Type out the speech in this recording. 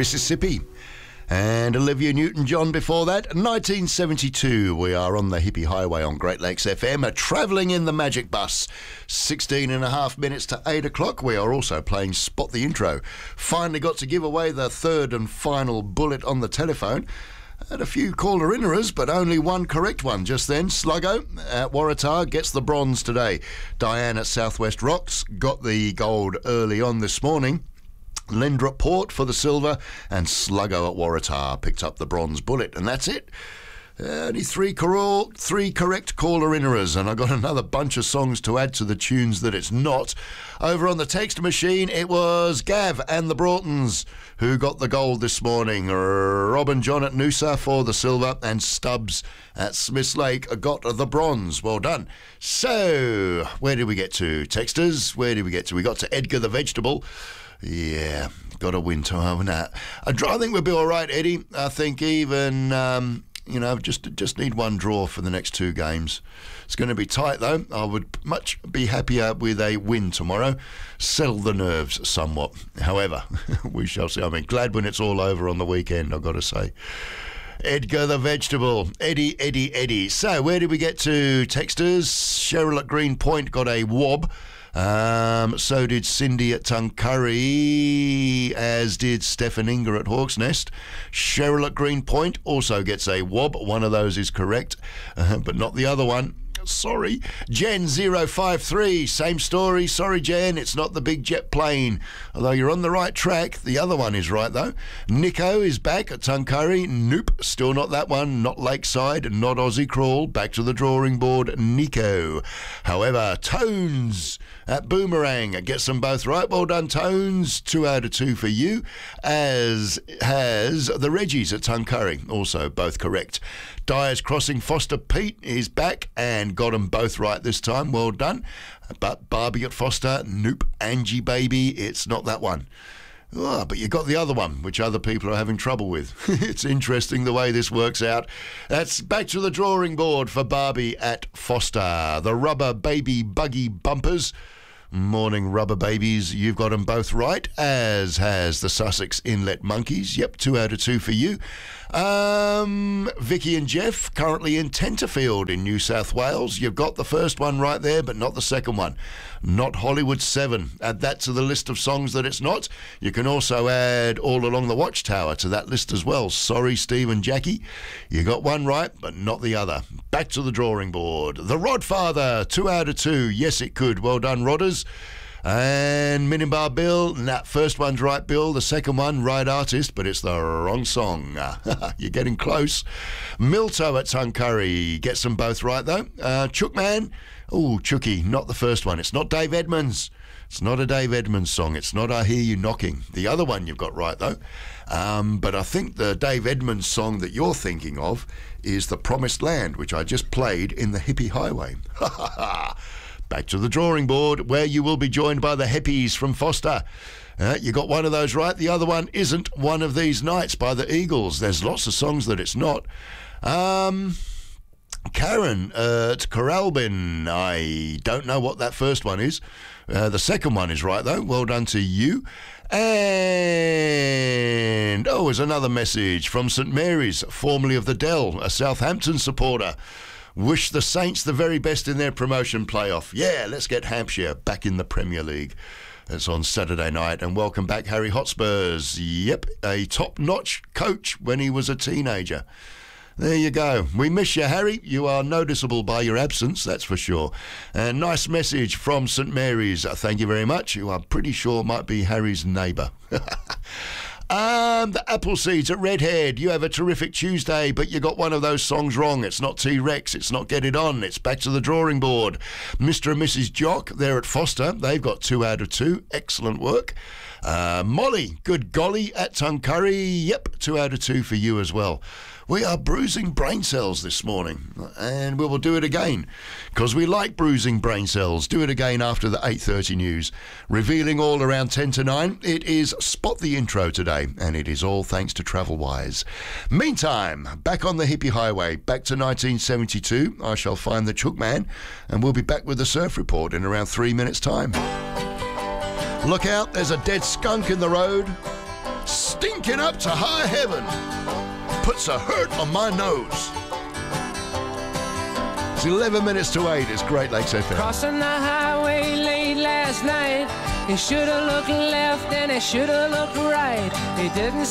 Mississippi. And Olivia Newton-John before that, 1972. We are on the Hippie Highway on Great Lakes FM, travelling in the Magic Bus. 16 and a half minutes to 8 o'clock. We are also playing Spot the Intro. Finally got to give away the third and final bullet on the telephone. Had a few caller-innerers, but only one correct one just then. Sluggo at Waratah gets the bronze today. Diane at Southwest Rocks got the gold early on this morning. Lendrop Port for the silver, and Sluggo at Waratah picked up the bronze bullet, and that's it. Only three correct caller-innerers, and I got another bunch of songs to add to the tunes that it's not. Over on the text machine, it was Gav and the Broughtons who got the gold this morning. Rob and John at Noosa for the silver, and Stubbs at Smiths Lake got the bronze. Well done. So, where did we get to? Texters, where did we get to? We got to Edgar the Vegetable. Yeah, got a win time. I think we'll be all right, Eddie. I think even, just need one draw for the next two games. It's going to be tight, though. I would much be happier with a win tomorrow. Settle the nerves somewhat. However, we shall see. I mean, glad when it's all over on the weekend, I've got to say. Edgar the Vegetable. Eddie. So, where did we get to, Texters? Cheryl at Green Point got a wob. So did Cindy at Tuncurry, as did Stefan Inger at Hawk's Nest. Cheryl at Green Point also gets a wob. One of those is correct, but not the other one. Sorry. Jen 053, same story. Sorry, Jen, it's not the big jet plane. Although you're on the right track. The other one is right, though. Nico is back at Tuncurry. Nope, still not that one. Not Lakeside, not Aussie Crawl. Back to the drawing board, Nico. However, Tones at Boomerang gets them both right. Well done, Tones. 2 out of 2 for you. As has the Reggies at Tuncurry. Also both correct. Dyer's Crossing Foster Pete is back and got them both right this time. Well done. But Barbie at Foster, nope. Angie Baby, it's not that one. Oh, but you got the other one, which other people are having trouble with. It's interesting the way this works out. That's back to the drawing board for Barbie at Foster. The Rubber Baby Buggy Bumpers. Morning, Rubber Babies. You've got them both right, as has the Sussex Inlet Monkeys. Yep, 2 out of 2 for you. Vicky and Jeff, currently in Tenterfield in New South Wales. You've got the first one right there, but not the second one. Not Hollywood 7. Add that to the list of songs that it's not. You can also add All Along the Watchtower to that list as well. Sorry, Steve and Jackie. You got one right, but not the other. Back to the drawing board. The Rodfather, 2 out of 2. Yes, it could. Well done, Rodders. And Minimbar Bill, first one's right, Bill. The second one, right artist, but it's the wrong song. You're getting close. Milto at Tuncurry gets them both right, though. Chookman, Chooky, not the first one. It's not Dave Edmunds. It's not a Dave Edmunds song. It's not I Hear You Knocking. The other one you've got right, though. But I think the Dave Edmunds song that you're thinking of is The Promised Land, which I just played in the Hippie Highway. Back to the drawing board, where you will be joined by the Hippies from Foster. You got one of those right. The other one isn't One of These Nights by the Eagles. There's lots of songs that it's not. Karen at Corralbin. I don't know what that first one is. The second one is right, though. Well done to you. And, there's another message from St Mary's, formerly of the Dell, a Southampton supporter. Wish the Saints the very best in their promotion playoff. Yeah, let's get Hampshire back in the Premier League. It's on Saturday night. And welcome back, Harry Hotspurs. Yep, a top-notch coach when he was a teenager. There you go. We miss you, Harry. You are noticeable by your absence, that's for sure. And nice message from St Mary's. Thank you very much. Who I'm pretty sure might be Harry's neighbour. The Appleseeds at Redhead. You have a terrific Tuesday, but you got one of those songs wrong. It's not T-Rex. It's not Get It On. It's back to the drawing board. Mr. and Mrs. Jock, they're at Foster. They've got 2 out of 2. Excellent work. Molly, good golly, at Tuncurry. Yep, 2 out of 2 for you as well. We are bruising brain cells this morning, and we will do it again, because we like bruising brain cells. Do it again after the 8:30 news. Revealing all around 10 to 9, it is Spot the Intro today, and it is all thanks to TravelWise. Meantime, back on the Hippie Highway, back to 1972, I shall find the Chookman, and we'll be back with the Surf Report in around 3 minutes' time. Look out, there's a dead skunk in the road. stinking up to high heaven. Puts a hurt on my nose. It's 11 minutes to 8. It's Great Lakes FM. Crossing the highway late last night. He should have looked left and he should have looked right. He didn't